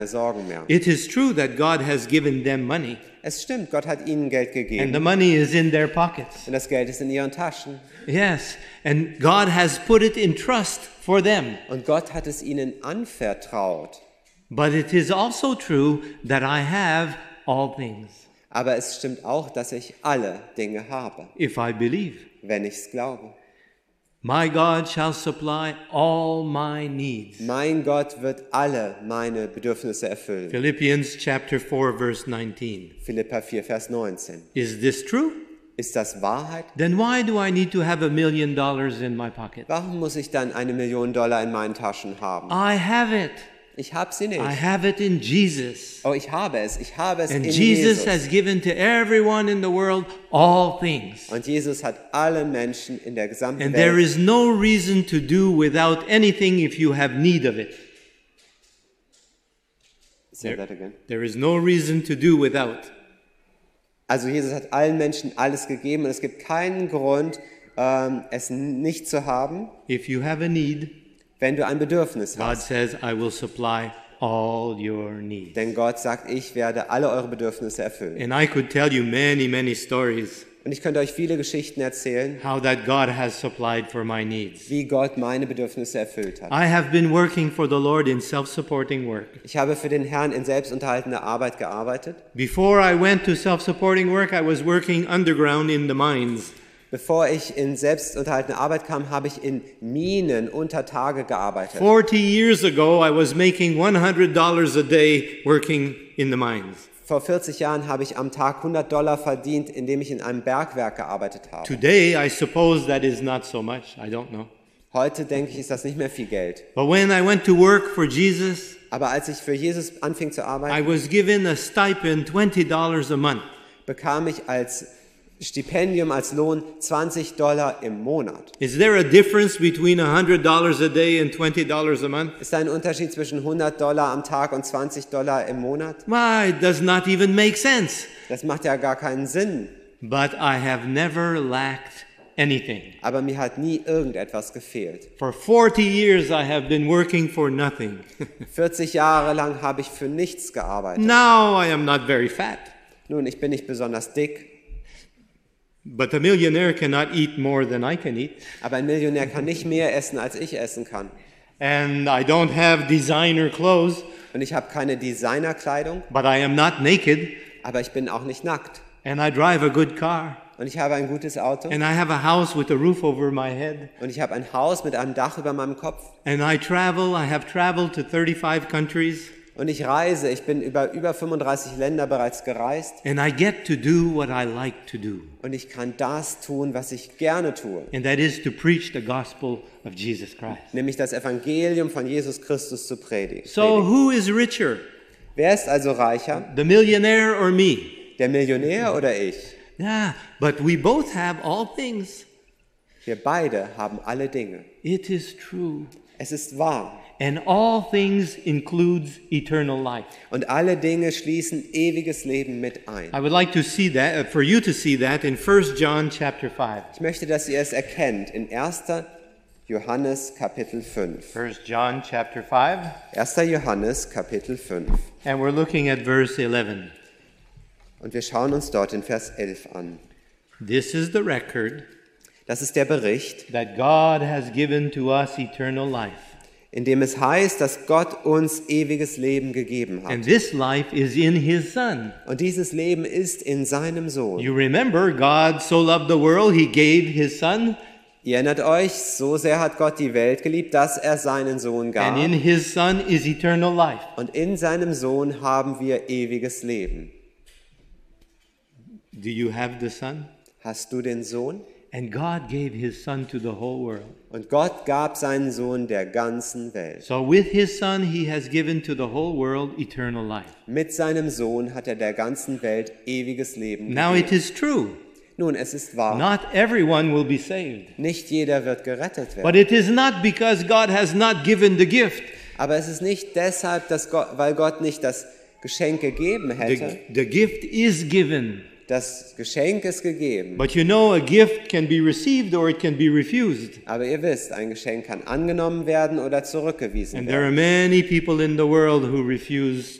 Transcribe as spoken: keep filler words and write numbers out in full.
Sorgen mehr. It is true that God has given them money, Es stimmt, Gott hat ihnen Geld and the gegeben money is in their pockets. und das Geld ist in ihren Taschen. Yes, and God has put it in trust for them. Und Gott hat es ihnen anvertraut. But it is also true that I have all things, Aber es stimmt auch, dass ich alle Dinge habe, if I believe. wenn ich es glaube. My God shall supply all my needs. Mein Gott wird alle meine Bedürfnisse erfüllen. Philippians chapter four, verse nineteen. Philipper vier, Vers neunzehn. Is this true? Ist das Wahrheit? Then why do I need to have a million dollars in my pocket? Warum muss ich dann eine Million Dollar in meinen Taschen haben? I have it. Ich habe sie nicht. I have it in Jesus. Oh, ich habe es. Ich habe es And in Jesus Jesus. has given to everyone in the world all things. Und Jesus hat alle Menschen in der gesamten And there Welt. is no reason to do without anything if you have need of it. Say that again. There is no reason to do without. Also Jesus hat allen Menschen alles gegeben und es gibt keinen Grund, ähm, es nicht zu haben, If you have a need, wenn du ein Bedürfnis God hast. says, I will supply all your needs. Denn Gott sagt, ich werde alle eure Bedürfnisse erfüllen. And I could tell you many, many stories Und ich könnte euch viele Geschichten erzählen, how that God has supplied for my needs. wie Gott meine Bedürfnisse erfüllt hat. I have been working for the Lord in self-supporting work. Ich habe für den Herrn in selbstunterhaltender Arbeit gearbeitet. Before I went to self-supporting work, I was working underground in the mines. Bevor ich in selbstunterhaltende Arbeit kam, habe ich in Minen unter Tage gearbeitet. Forty years ago, I was making one hundred dollars a day working in the mines. Vor vierzig Jahren habe ich am Tag hundert Dollar verdient, indem ich in einem Bergwerk gearbeitet habe. Today, I suppose that is not so much. I don't know. Heute denke ich, ist das nicht mehr viel Geld. But when I went to work for Jesus, Aber als ich für Jesus anfing zu I arbeiten, was given a stipend twenty dollars a month. bekam ich als Stipendium, als Lohn zwanzig Dollar im Monat. Is there a difference between one hundred dollars a day and twenty dollars a month? Ist da ein Unterschied zwischen hundert Dollar am Tag und zwanzig Dollar im Monat? Why, it does not even make sense. Das macht ja gar keinen Sinn. But I have never lacked anything. Aber mir hat nie irgendetwas gefehlt. For forty years, I have been working for nothing. vierzig Jahre lang habe ich für nichts gearbeitet. Now I am not very fat. Nun, ich bin nicht besonders dick, But a millionaire cannot eat more than I can eat. aber ein Millionär kann nicht mehr essen, als ich essen kann. And I don't have designer clothes, Und ich habe keine Designerkleidung, but I am not naked. aber ich bin auch nicht nackt. And I drive a good car. Und ich habe ein gutes Auto. And I have a house with a roof over my head. Und ich habe ein Haus mit einem Dach über meinem Kopf. And I travel. I have traveled to thirty-five countries. Und ich reise. Ich bin über über fünfunddreißig Länder bereits gereist. And I get to do what I like to do. Und ich kann das tun, was ich gerne tue. And that is to preach the gospel of Jesus Christ. Nämlich das Evangelium von Jesus Christus zu predigen. So who is richer, Wer ist also reicher? the millionaire or me? Der Millionär oder ich? Yeah, but we both have all things. Wir beide haben alle Dinge. It is true. Es ist wahr. And all things includes eternal life. Und alle Dinge schließen ewiges Leben mit ein. I would like to see that, uh, for you to see that in First John chapter five. Ich möchte, dass ihr es erkennt in erster Johannes Kapitel fünf. First John chapter five, erster Johannes Kapitel fünf. and we're looking at verse eleven. Und wir schauen uns dort in Vers elf an. This is the record Das ist der Bericht, that God has given to us eternal life. in dem es heißt, dass Gott uns ewiges Leben gegeben And hat. this life is in his Son. Und dieses Leben ist in seinem Sohn. You remember, God so loved the world, he gave his Son, Ihr erinnert euch, so sehr hat Gott die Welt geliebt, dass er seinen Sohn gab. and in his Son is eternal life. Und in seinem Sohn haben wir ewiges Leben. Do you have the Son? Hast du den Sohn? And God gave his Son to the whole world. Und Gott gab seinen Sohn der ganzen Welt. So with his Son, he has given to the whole world eternal life. Mit seinem Sohn hat er der ganzen Welt ewiges Leben Now it gegeben. is true, Nun, es ist wahr, not everyone will be saved. nicht jeder wird gerettet werden. But it is not because God has not given the gift. Aber es ist nicht deshalb, dass Gott, weil Gott nicht das Geschenk gegeben hätte. The, the gift is given. Das Geschenk ist gegeben. But you know, a gift can be received or it can be refused. Aber ihr wisst, ein Geschenk kann angenommen werden oder zurückgewiesen And there are werden. many people in the world who refuse